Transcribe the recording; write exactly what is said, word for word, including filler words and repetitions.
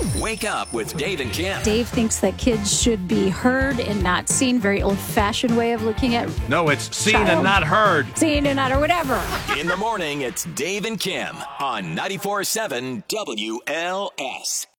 Wake up with Dave and Kim. Dave thinks that kids should be heard and not seen. Very old-fashioned way of looking at No, it's seen child. and not heard. Seen and not, or whatever. In the morning, it's Dave and Kim on ninety-four point seven W L S.